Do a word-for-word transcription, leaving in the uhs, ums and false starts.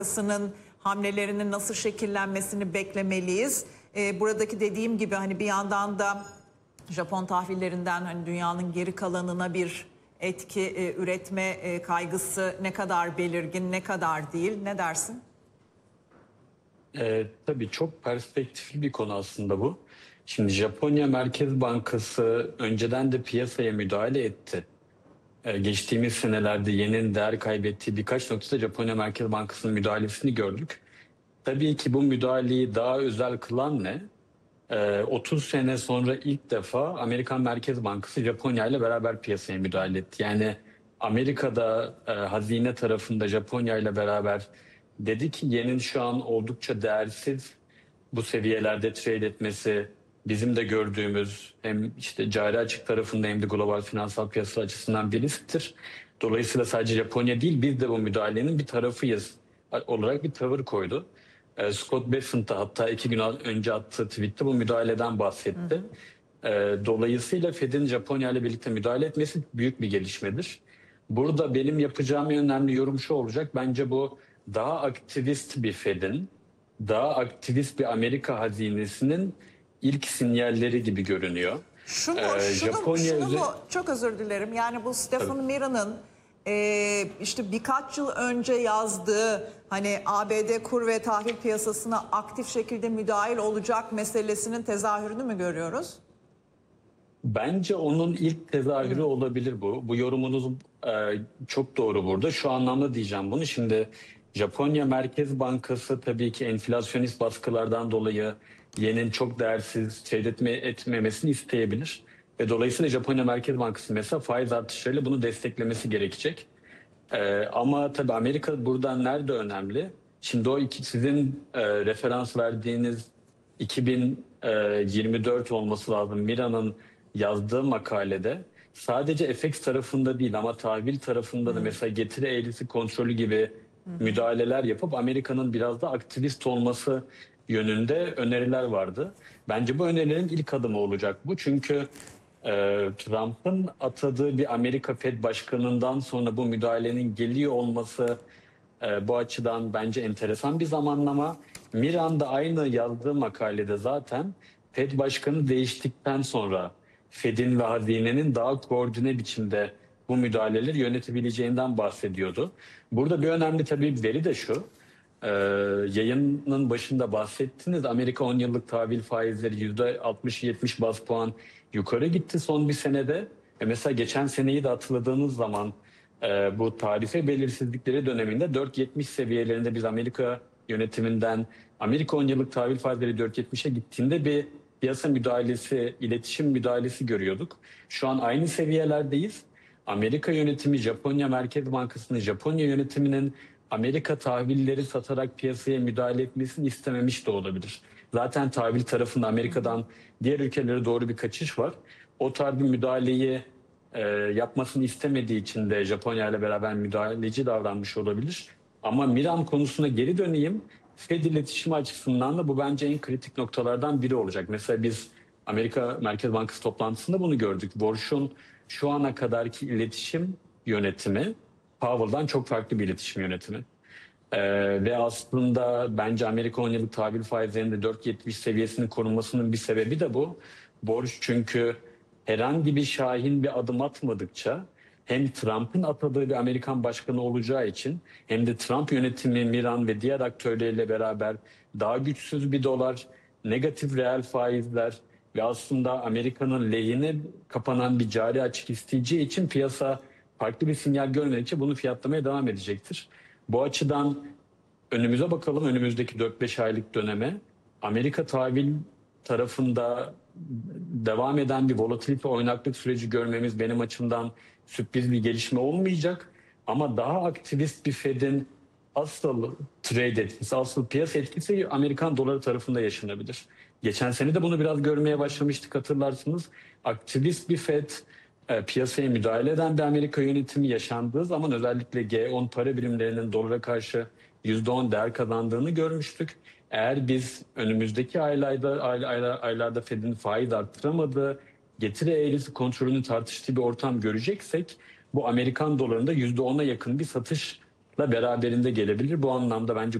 Bankası'nın hamlelerinin nasıl şekillenmesini beklemeliyiz? Ee, buradaki dediğim gibi hani bir yandan da Japon tahvillerinden hani dünyanın geri kalanına bir etki e, üretme e, kaygısı ne kadar belirgin, ne kadar değil? Ne dersin? Ee, tabii çok perspektifli bir konu aslında bu. Şimdi Japonya Merkez Bankası önceden de piyasaya müdahale etti. Ee, geçtiğimiz senelerde yenin değer kaybettiği birkaç noktada Japonya Merkez Bankası'nın müdahalesini gördük. Tabii ki bu müdahaleyi daha özel kılan ne? Ee, otuz sene sonra ilk defa Amerikan Merkez Bankası Japonya ile beraber piyasaya müdahale etti. Yani Amerika'da e, hazine tarafında Japonya ile beraber dedi ki yenin şu an oldukça değersiz, bu seviyelerde trade etmesi bizim de gördüğümüz hem işte cari açık tarafında hem de global finansal piyasa açısından bir risktir. Dolayısıyla sadece Japonya değil, biz de bu müdahalenin bir tarafıyız olarak bir tavır koydu. E, Scott Bessent da hatta iki gün önce attığı tweette bu müdahaleden bahsetti. E, dolayısıyla Fed'in Japonya ile birlikte müdahale etmesi büyük bir gelişmedir. Burada benim yapacağım en önemli yorum şu olacak. Bence bu daha aktivist bir Fed'in, daha aktivist bir Amerika hazinesinin ilk sinyalleri gibi görünüyor. Şunu, Ee, şunu, Japonya şunu özel... mu çok özür dilerim. Yani bu Stephen Tabii. Mira'nın e, işte birkaç yıl önce yazdığı hani A B D kur ve tahvil piyasasına aktif şekilde müdahil olacak meselesinin tezahürünü mü görüyoruz? Bence onun ilk tezahürü olabilir bu. Bu yorumunuz e, çok doğru burada. Şu anlamda diyeceğim bunu. Şimdi Japonya Merkez Bankası tabii ki enflasyonist baskılardan dolayı yenin çok değersiz trade etme, etmemesini isteyebilir. Ve dolayısıyla Japonya Merkez Bankası mesela faiz artışlarıyla bunu desteklemesi gerekecek. Ee, ama tabii Amerika buradan nerede önemli? Şimdi o iki sizin e, referans verdiğiniz iki bin yirmi dört olması lazım. Mira'nın yazdığı makalede sadece F X tarafında değil ama tahvil tarafında da mesela getiri eğrisi kontrolü gibi müdahaleler yapıp Amerika'nın biraz da aktivist olması yönünde öneriler vardı. Bence bu önerilerin ilk adımı olacak bu. Çünkü e, Trump'ın atadığı bir Amerika Fed başkanından sonra bu müdahalenin geliyor olması e, bu açıdan bence enteresan bir zamanlama. Miranda aynı yazdığı makalede zaten Fed başkanı değiştikten sonra Fed'in ve hazinenin daha koordine biçimde bu müdahaleleri yönetebileceğinden bahsediyordu. Burada bir önemli tabii bir veri de şu. Ee, yayının başında bahsettiniz. Amerika on yıllık tahvil faizleri yüzde altmış yetmiş baz puan yukarı gitti son bir senede. E mesela geçen seneyi de hatırladığınız zaman e, bu tarife belirsizlikleri döneminde dört yetmiş seviyelerinde biz Amerika yönetiminden Amerika on yıllık tahvil faizleri dört yetmişe gittiğinde bir piyasa müdahalesi, iletişim müdahalesi görüyorduk. Şu an aynı seviyelerdeyiz. Amerika yönetimi, Japonya Merkez Bankası'nın, Japonya yönetiminin Amerika tahvilleri satarak piyasaya müdahale etmesini istememiş de olabilir. Zaten tahvil tarafında Amerika'dan diğer ülkelere doğru bir kaçış var. O tarz bir müdahaleyi e, yapmasını istemediği için de Japonya ile beraber müdahaleci davranmış olabilir. Ama Miran konusuna geri döneyim. Fed iletişimi açısından da bu bence en kritik noktalardan biri olacak. Mesela biz Amerika Merkez Bankası toplantısında bunu gördük. Borç'un şu ana kadarki iletişim yönetimi Powell'dan çok farklı bir iletişim yönetimi. Ee, ve aslında bence Amerika on yıllık tahvil faizlerinde dört yetmiş seviyesinin korunmasının bir sebebi de bu. Borç çünkü herhangi bir şahin bir adım atmadıkça hem Trump'ın atadığı bir Amerikan başkanı olacağı için hem de Trump yönetimi, Miran ve diğer aktörleriyle beraber daha güçsüz bir dolar, negatif reel faizler ve aslında Amerika'nın lehine kapanan bir cari açık isteyeceği için piyasa farklı bir sinyal görmedikçe bunu fiyatlamaya devam edecektir. Bu açıdan önümüze bakalım, önümüzdeki dört beş aylık döneme. Amerika tahvil tarafında devam eden bir volatilite oynaklık süreci görmemiz benim açımdan sürpriz bir gelişme olmayacak. Ama daha aktivist bir Fed'in asıl trade etkisi, asıl piyasa etkisi Amerikan doları tarafında yaşanabilir. Geçen sene de bunu biraz görmeye başlamıştık hatırlarsınız. Aktivist bir Fed, e, piyasaya müdahale eden bir Amerika yönetimi yaşandığı zaman özellikle G on para birimlerinin dolara karşı yüzde on değer kazandığını görmüştük. Eğer biz önümüzdeki aylarda aylar, aylarda Fed'in faiz arttıramadığı, getiri eğrisi kontrolünü tartıştığı bir ortam göreceksek bu Amerikan dolarında yüzde ona yakın bir satışla beraberinde gelebilir. Bu anlamda bence